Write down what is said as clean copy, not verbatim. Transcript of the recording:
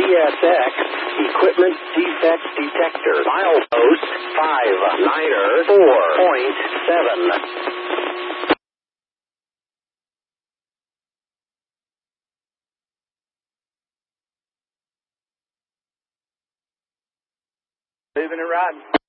CSX Equipment Defect Detector. Milepost 594.7. Moving and riding.